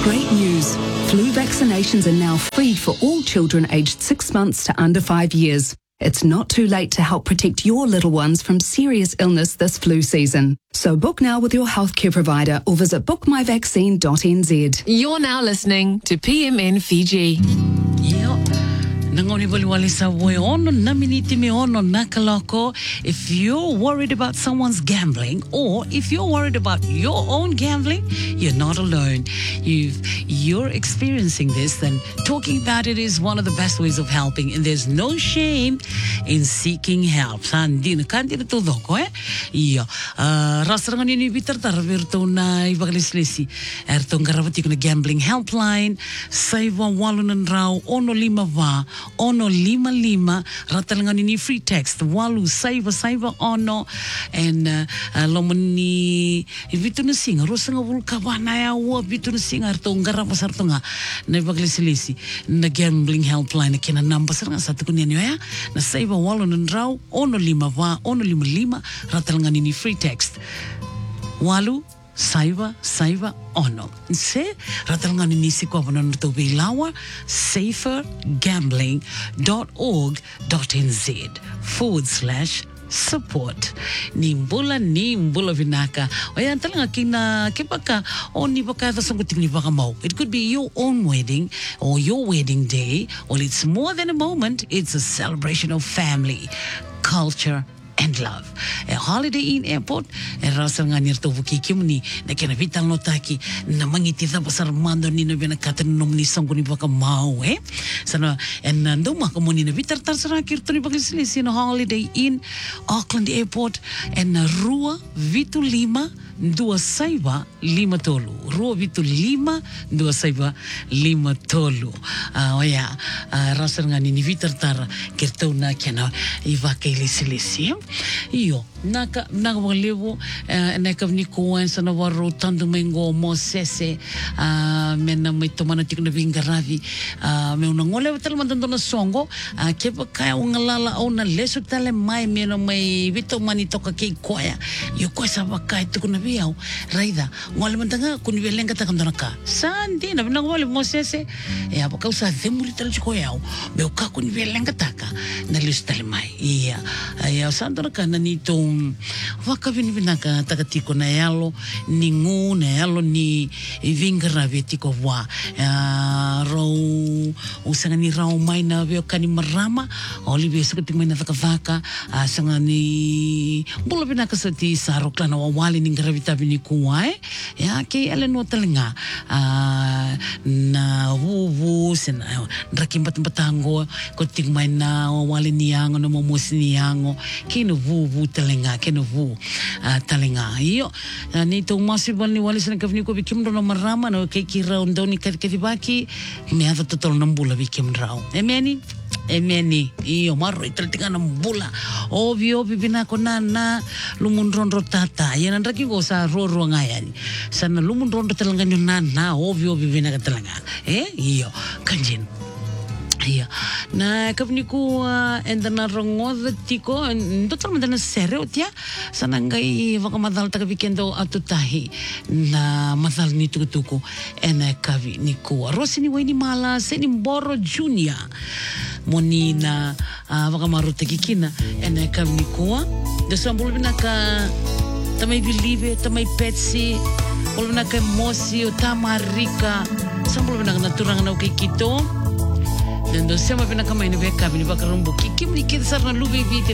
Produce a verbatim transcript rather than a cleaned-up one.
Great news. Flu vaccinations are now free for all children aged six months to under five years. It's not too late to help protect your little ones from serious illness this flu season. So book now with your healthcare provider or visit book my vaccine dot n z. You're now listening to P M N Fiji. Yeah. Nangoni waliwali sa woy ono na miniti me ono nakaloko. If you're worried about someone's gambling, or if you're worried about your own gambling, you're not alone. You've you're experiencing this, then talking about it is one of the best ways of helping, and there's no shame in seeking help. Sandi na kandi na tudoko eh. Iyo. Rasrangan ini bitar tar virtu na ibagalislisi. Erto ngaravati ko na gambling helpline. Saiwa walunan raw ono lima va. Ono lima lima ratalangan ini free text walu saiva saiva ono and uh, uh, lomani ibitu na singa rosanga vulkawana ya wa bitu na singa arto ngara pasar tonga na baglesilisi na gambling helpline kena number saranga satu kunia ya na saiva walu nandrau ono lima va ono lima lima ratalangan ini free text walu Saiva, Saiva, ono. Se, ratalangan ini si ko na to bilawa safer gambling dot org dot n z forward slash support. Nimbula nimbula vinaka. Oyan talaga kina kipaka o ni baka tasangkuting ni baka mo. It could be your own wedding or your wedding day. Well, it's more than a moment. It's a celebration of family, culture, and love. A Holiday Inn Airport, e rasal nga nirto vukikim ni na kinavital no taki na mangitita pasar mando ni na binakatan nom ni sangko ni baka mau eh. Sana en nando makamuni na vitar tar sana kirto ni bagilisi na Holiday Inn Auckland Airport en rua vitu lima dua saiba lima tolu. Rua vitu lima dua saiba lima tolu. Uh, oya, uh, rasal nga ni vitar tar kirto na kena ibakilisi. Iyo, naka naka walevo naka ni koan sana waro tandu mengo mo sese mena mai tomana tik na vingaravi me una ngole tal mandando na songo ke pa ka ungalala o na leso tale mai mena mai vito mani toka ke koya yo ko sa ba kai tu na biao raida ngole mandanga kun velenga ta kandona ka sandi na na ngole mo sese e apa ka usa demuri tal koya me ka kun velenga ta ka na leso tale mai iya ya sandora kana ni tom waka vini vinaka takatiko na yalo ni ngu na yalo ni vingara vetiko wa rau usanga ni rau mai na veo kani marama oli beso kating mai na takavaka sanga ni bula vinaka sa ti saro klana wawali ni gravita vini kuwae ya ke ele no talinga na wuwu sena rakimbat batango kating mai na wawali ni yango na momosi ni yango kino wuwu talinga kino vu uh, talinga iyo uh, ni to masibal ni wali sana kavni ko bikim do na marama no ke ki raund doni kat katibaki me ava totol nambula bikim rao emeni emeni iyo maro itratika nambula obvio bibina ko na na lumundrondo tata yan raki ko sa roro ngayan sana lumundrondo talanga nyo na na obvio bibina ka talanga eh iyo kanjin. Iya, na kavni ko enda na rongod tiko, doktor madana sereo tia, sana ngai waka madal taga weekendo atutahi na madal ni tukutuko ena kavi ni ko. Rosi ni weni mala seni Mboro Junior, moni na waka maruta kikina ena kavni ko. Desambul binaka tamay Believe, tamay Petsy, ul binaka Mosi, tamarika, sambul binaka naturang na ukikito. Nando siya mapinakamay na beka, binibaka rumbo. Kikim ni kita sarna lubi biti